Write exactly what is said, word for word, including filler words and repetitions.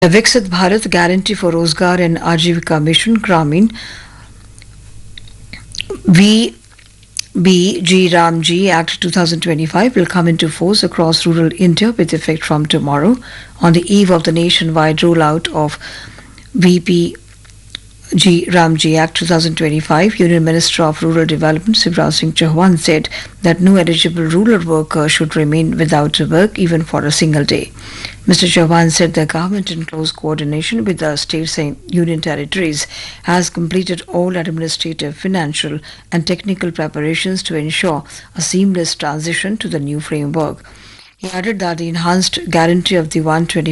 The Viksit Bharat Guarantee for Rozgar and Ajivika Mission Gramin V B G Ramji Act twenty twenty-five will come into force across rural India with effect from tomorrow on the eve of the nationwide rollout of V P G Ramji Act twenty twenty-five. Union Minister of Rural Development Sivraj Singh Chauhan said that no eligible rural worker should remain without work even for a single day. Mister Chauhan said the government, in close coordination with the states and union territories, has completed all administrative, financial, and technical preparations to ensure a seamless transition to the new framework. He added that the enhanced guarantee of the one hundred twenty